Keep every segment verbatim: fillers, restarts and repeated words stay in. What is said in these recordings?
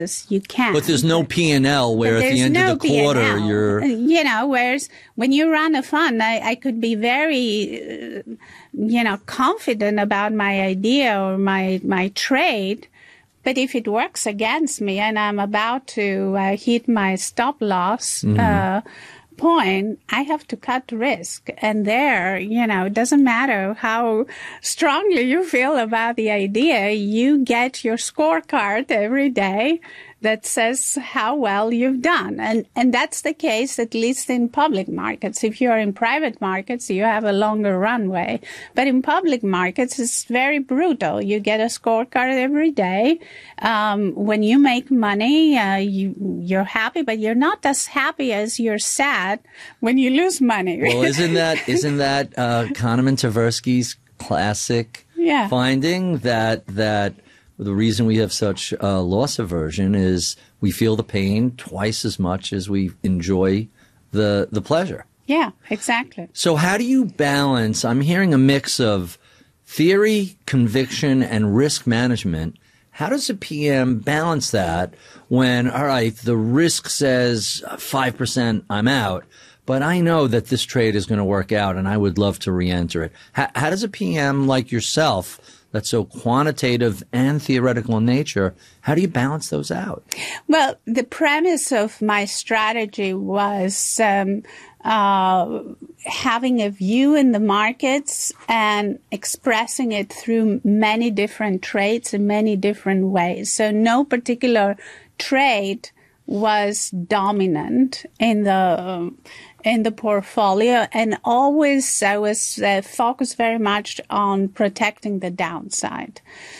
You can. But there's no P and L where at the end no of the quarter P and L. you're... You know, whereas when you run a fund, I, I could be very, uh, you know, confident about my idea or my, my trade. But if it works against me and I'm about to uh, hit my stop loss mm-hmm. uh, point, I have to cut risk. And there, you know, it doesn't matter how strongly you feel about the idea. You get your scorecard every day that says how well you've done. And, and that's the case, at least in public markets. If you're in private markets, you have a longer runway. But in public markets, it's very brutal. You get a scorecard every day. Um, when you make money, uh, you, you're happy, but you're not as happy as you're sad when you lose money. Well, isn't that, isn't that, uh, Kahneman Tversky's classic yeah. finding that, that, the reason we have such uh, loss aversion is we feel the pain twice as much as we enjoy the the pleasure. Yeah, exactly. So how do you balance? I'm hearing a mix of theory, conviction, and risk management. How does a P M balance that when, all right, the risk says five percent, I'm out, but I know that this trade is going to work out and I would love to re-enter it. How, how does a P M like yourself that's so quantitative and theoretical in nature, how do you balance those out? Well, the premise of my strategy was um, uh, having a view in the markets and expressing it through many different trades in many different ways. So no particular trade was dominant in the um, in the portfolio, and always I was uh, focused very much on protecting the downside.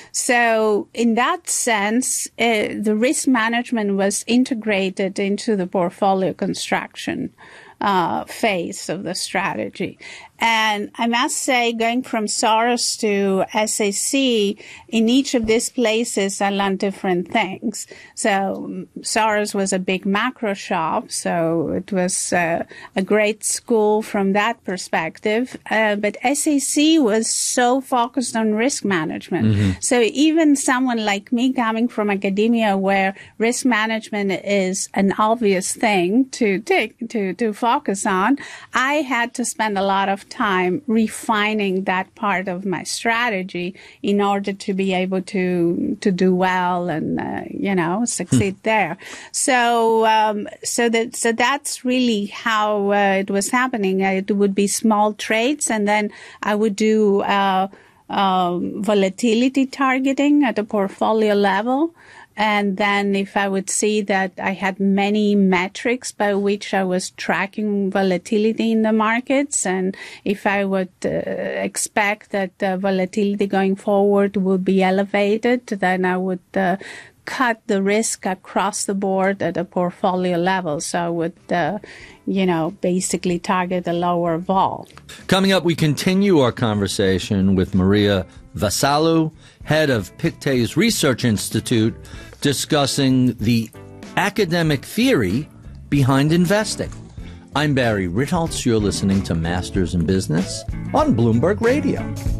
So in that sense, uh, the risk management was integrated into the portfolio construction uh, phase of the strategy. And I must say, going from Soros to S A C, in each of these places, I learned different things. So Soros was a big macro shop, so it was uh, a great school from that perspective. Uh, but S A C was so focused on risk management. Mm-hmm. So even someone like me coming from academia, where risk management is an obvious thing to take, to, to focus on, I had to spend a lot of time refining that part of my strategy in order to be able to to do well and uh, you know succeed hmm. there. So um, so that so that's really how uh, it was happening. It would be small trades, and then I would do uh, um, volatility targeting at a portfolio level. And then if I would see that I had many metrics by which I was tracking volatility in the markets, and if I would uh, expect that the volatility going forward would be elevated, then I would uh, cut the risk across the board at a portfolio level. So I would, uh, you know, basically target a lower vol. Coming up, we continue our conversation with Maria Vassalou, head of Pictet's Research Institute, discussing the academic theory behind investing. I'm Barry Ritholtz. You're listening to Masters in Business on Bloomberg Radio.